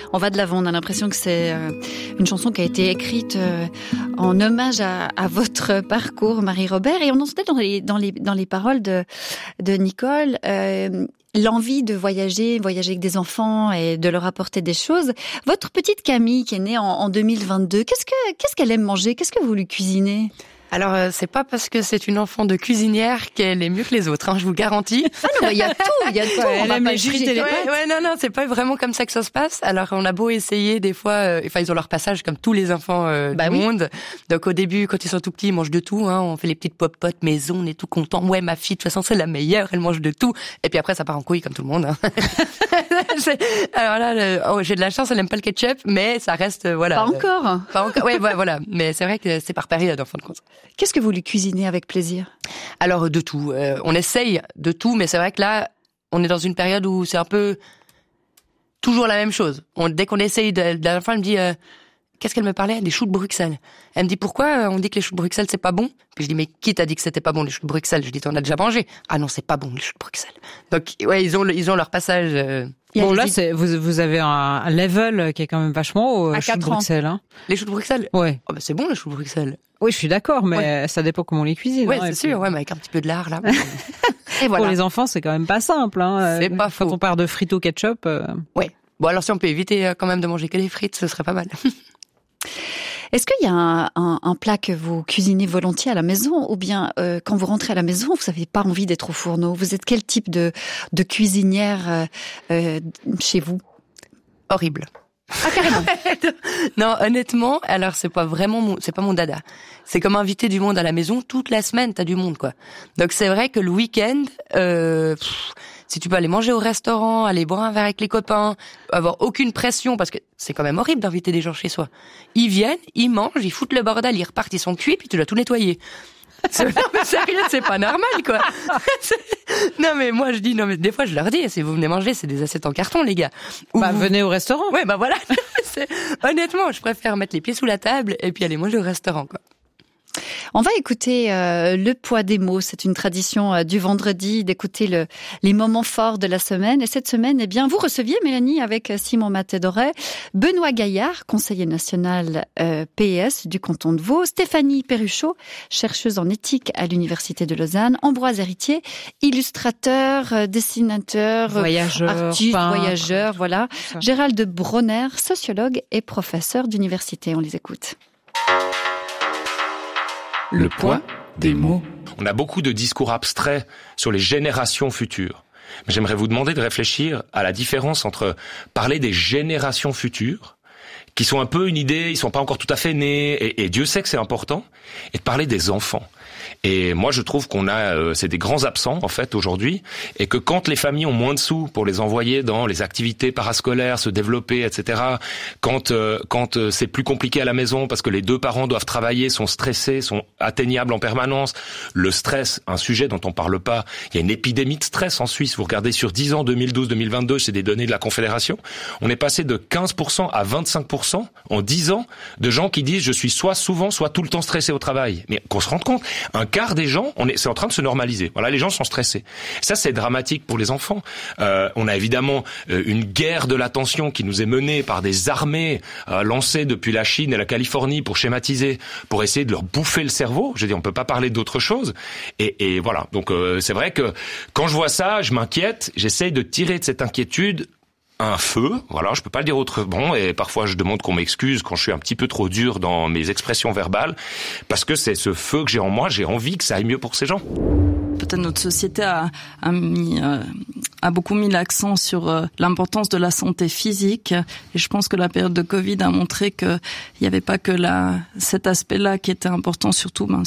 On va de l'avant, on a l'impression que c'est une chanson qui a été écrite en hommage à votre parcours, Marie-Robert, et on entendait dans les paroles de Nicole l'envie de voyager avec des enfants et de leur apporter des choses. Votre petite Camille qui est née en 2022, qu'est-ce qu'elle aime manger? Qu'est-ce que vous lui cuisinez? Alors, c'est pas parce que c'est une enfant de cuisinière qu'elle est mieux que les autres, je vous le garantis. Ah non, il y a tout. Elle aime les frites et les pâtes. Ouais, non, c'est pas vraiment comme ça que ça se passe. Alors, on a beau essayer, des fois, ils ont leur passage comme tous les enfants du monde. Donc, au début, quand ils sont tout petits, ils mangent de tout, on fait les petites pop-potes maison, on est tout content. Ouais, ma fille, de toute façon, c'est la meilleure, elle mange de tout. Et puis après, ça part en couille comme tout le monde, Alors là, j'ai de la chance, elle aime pas le ketchup, mais ça reste, voilà. Pas encore. Ouais, voilà. Mais c'est vrai que c'est par période, en fin de compte. Qu'est-ce que vous lui cuisinez avec plaisir? Alors, de tout. On essaye de tout, mais c'est vrai que là, on est dans une période où c'est un peu toujours la même chose. Dès qu'on essaye, la dernière fois, elle me dit... Qu'est-ce qu'elle me parlait? Des choux de Bruxelles. Elle me dit, pourquoi on dit que les choux de Bruxelles, c'est pas bon? Puis je dis, mais qui t'a dit que c'était pas bon, les choux de Bruxelles? Je dis, t'en as déjà mangé? Ah non, c'est pas bon, les choux de Bruxelles. Donc, ouais, ils ont leur passage. Bon, là, vous avez un level qui est quand même vachement haut, à choux de Bruxelles, hein. Les choux de Bruxelles? Ouais. Oh, bah, c'est bon, les choux de Bruxelles. Oui, je suis d'accord, mais ça dépend comment on les cuisine. Ouais, c'est sûr, ouais, mais avec un petit peu de lard, là. Et voilà. Pour les enfants, c'est quand même pas simple, C'est pas faux. Quand on part de frites au ketchup. Ouais. Bon, alors si on peut éviter quand même de manger que des frites, ce serait pas mal. Est-ce qu'il y a un plat que vous cuisinez volontiers à la maison, ou bien quand vous rentrez à la maison, vous n'avez pas envie d'être au fourneau? Vous êtes quel type de cuisinière chez vous? Horrible. Ah, carrément. Non, honnêtement, alors c'est pas mon dada. C'est comme inviter du monde à la maison, toute la semaine, t'as du monde, quoi. Donc c'est vrai que le week-end, si tu peux aller manger au restaurant, aller boire un verre avec les copains, avoir aucune pression, parce que c'est quand même horrible d'inviter des gens chez soi. Ils viennent, ils mangent, ils foutent le bordel, ils repartent, ils sont cuits, puis tu dois tout nettoyer. Non mais sérieux, c'est pas normal, quoi. Non mais moi je dis, non mais des fois je leur dis, si vous venez manger, c'est des assiettes en carton, les gars. Venez au restaurant. Ouais, voilà. Honnêtement, je préfère mettre les pieds sous la table et puis aller manger au restaurant, quoi. On va écouter le poids des mots. C'est une tradition du vendredi d'écouter les moments forts de la semaine. Et cette semaine, vous receviez, Mélanie, avec Simon Mattedoré, Benoît Gaillard, conseiller national PS du canton de Vaud, Stéphanie Perruchot, chercheuse en éthique à l'Université de Lausanne, Ambroise Héritier, illustrateur, dessinateur, artiste, voyageur, voilà. Gérald Bronner, sociologue et professeur d'université. On les écoute. Le poids des mots. On a beaucoup de discours abstraits sur les générations futures. Mais j'aimerais vous demander de réfléchir à la différence entre parler des générations futures, qui sont un peu une idée, ils sont pas encore tout à fait nés, et Dieu sait que c'est important, et de parler des enfants. Et moi, je trouve c'est des grands absents, en fait, aujourd'hui, et que quand les familles ont moins de sous pour les envoyer dans les activités parascolaires, se développer, etc., quand c'est plus compliqué à la maison parce que les deux parents doivent travailler, sont stressés, sont atteignables en permanence, le stress, un sujet dont on parle pas, il y a une épidémie de stress en Suisse, vous regardez sur 10 ans, 2012-2022, c'est des données de la Confédération, on est passé de 15% à 25% en 10 ans de gens qui disent je suis soit souvent, soit tout le temps stressé au travail. Mais qu'on se rende compte, un quart des gens, c'est en train de se normaliser. Voilà, les gens sont stressés. Ça, c'est dramatique pour les enfants. On a évidemment une guerre de l'attention qui nous est menée par des armées lancées depuis la Chine et la Californie pour schématiser, pour essayer de leur bouffer le cerveau. Je dis, on peut pas parler d'autre chose. Et voilà. Donc c'est vrai que quand je vois ça, je m'inquiète. J'essaye de tirer de cette inquiétude un feu, voilà, je peux pas le dire autrement, et parfois je demande qu'on m'excuse quand je suis un petit peu trop dur dans mes expressions verbales, parce que c'est ce feu que j'ai en moi, j'ai envie que ça aille mieux pour ces gens. Peut-être notre société a beaucoup mis l'accent sur l'importance de la santé physique, et je pense que la période de Covid a montré que il n'y avait pas que cet aspect-là qui était important, surtout